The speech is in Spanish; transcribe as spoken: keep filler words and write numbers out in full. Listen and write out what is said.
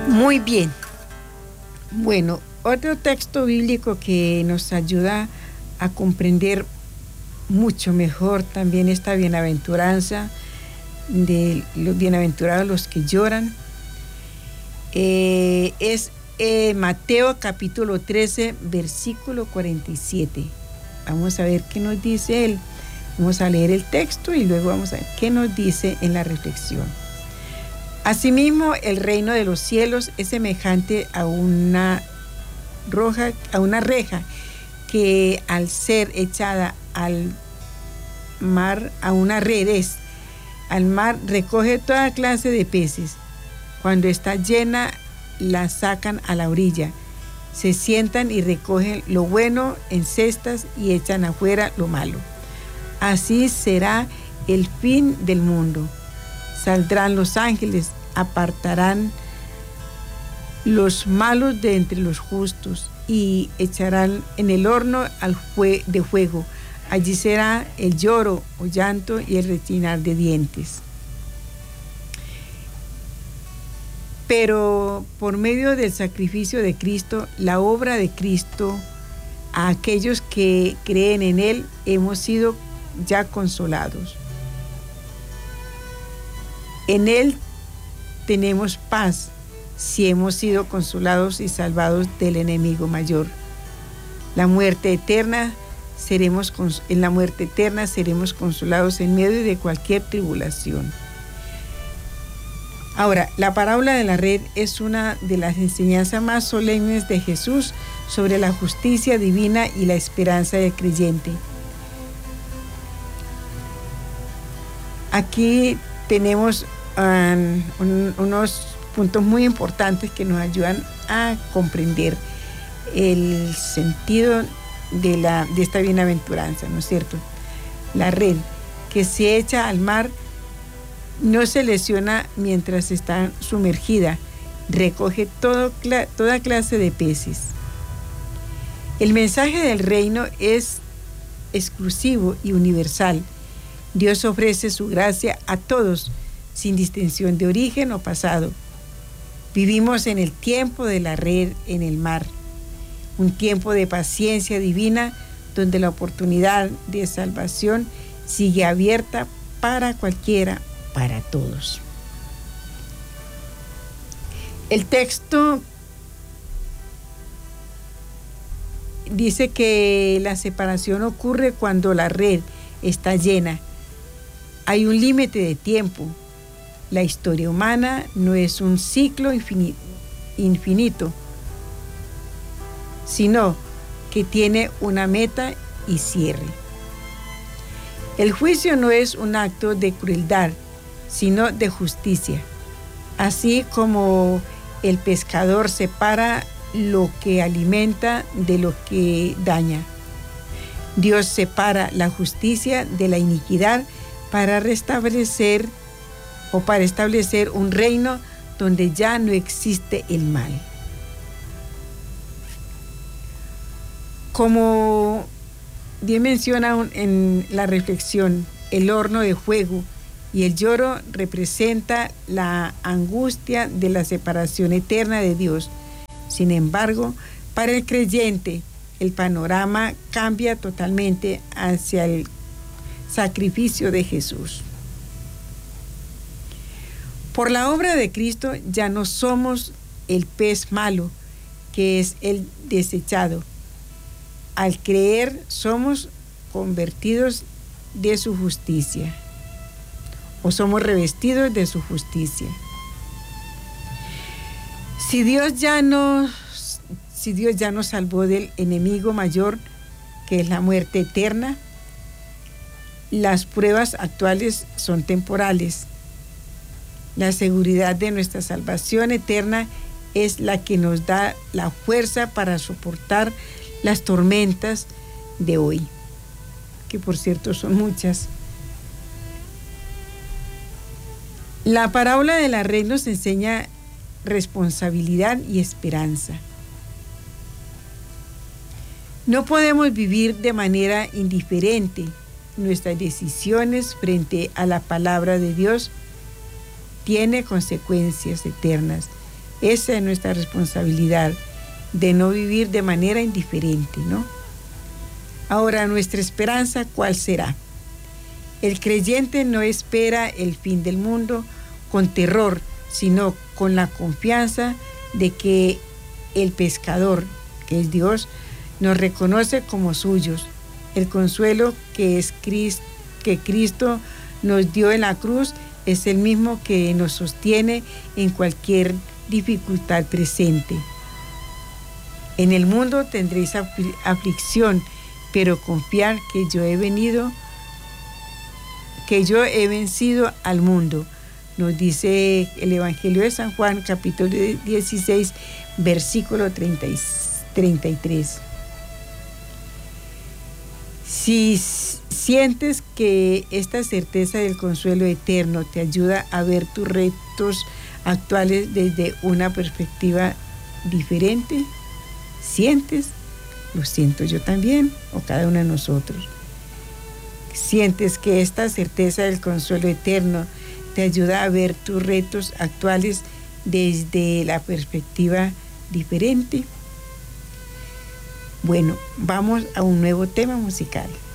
Muy bien. Bueno, otro texto bíblico que nos ayuda a comprender mucho mejor también esta bienaventuranza de los bienaventurados los que lloran eh, es eh, Mateo capítulo trece, versículo cuarenta y siete. Vamos a ver qué nos dice él. Vamos a leer el texto y luego vamos a ver qué nos dice en la reflexión. Asimismo, el reino de los cielos es semejante a una roja, a una reja que al ser echada al mar, a una redes, al mar recoge toda clase de peces. Cuando está llena, la sacan a la orilla. Se sientan y recogen lo bueno en cestas y echan afuera lo malo. Así será el fin del mundo. Saldrán los ángeles, apartarán los malos de entre los justos y echarán en el horno al fue- de fuego. Allí será el lloro o llanto y el rechinar de dientes. Pero por medio del sacrificio de Cristo, la obra de Cristo, a aquellos que creen en Él, hemos sido ya consolados. En Él tenemos paz si hemos sido consolados y salvados del enemigo mayor. La muerte eterna seremos en la muerte eterna seremos consolados en medio de cualquier tribulación. Ahora, la parábola de la red es una de las enseñanzas más solemnes de Jesús sobre la justicia divina y la esperanza del creyente. Aquí tenemos um, un, unos puntos muy importantes que nos ayudan a comprender el sentido de, la, de esta bienaventuranza, ¿no es cierto? La red que se echa al mar no se lesiona mientras está sumergida, recoge todo, toda clase de peces. El mensaje del reino es exclusivo y universal. Dios ofrece su gracia a todos, sin distinción de origen o pasado. Vivimos en el tiempo de la red en el mar, un tiempo de paciencia divina donde la oportunidad de salvación sigue abierta para cualquiera, para todos. El texto dice que la separación ocurre cuando la red está llena. Hay un límite de tiempo. La historia humana no es un ciclo infinito, infinito, sino que tiene una meta y cierre. El juicio no es un acto de crueldad, sino de justicia. Así como el pescador separa lo que alimenta de lo que daña, Dios separa la justicia de la iniquidad para restablecer o para establecer un reino donde ya no existe el mal. Como bien menciona en la reflexión, el horno de fuego y el lloro representa la angustia de la separación eterna de Dios. Sin embargo, para el creyente, el panorama cambia totalmente hacia el sacrificio de Jesús. Por la obra de Cristo ya no somos el pez malo, que es el desechado. Al creer somos convertidos de su justicia, o somos revestidos de su justicia. Si Dios ya nos, si Dios ya nos salvó del enemigo mayor, que es la muerte eterna, las pruebas actuales son temporales. La seguridad de nuestra salvación eterna es la que nos da la fuerza para soportar las tormentas de hoy, que por cierto son muchas. La parábola de la red nos enseña responsabilidad y esperanza. No podemos vivir de manera indiferente. Nuestras decisiones frente a la palabra de Dios tienen consecuencias eternas. Esa es nuestra responsabilidad, de no vivir de manera indiferente, ¿no? Ahora, nuestra esperanza, ¿cuál será? El creyente no espera el fin del mundo con terror, sino con la confianza de que el pescador, que es Dios, nos reconoce como suyos. El consuelo que, es Cristo, que Cristo nos dio en la cruz es el mismo que nos sostiene en cualquier dificultad presente. En el mundo tendréis aflicción, pero confiar que yo he venido, que yo he vencido al mundo. Nos dice el Evangelio de San Juan, capítulo dieciséis, versículo treinta y tres. Si sientes que esta certeza del consuelo eterno te ayuda a ver tus retos actuales desde una perspectiva diferente, ¿sientes? Lo siento yo también, o cada uno de nosotros. ¿Sientes que esta certeza del consuelo eterno te ayuda a ver tus retos actuales desde la perspectiva diferente? Bueno, vamos a un nuevo tema musical.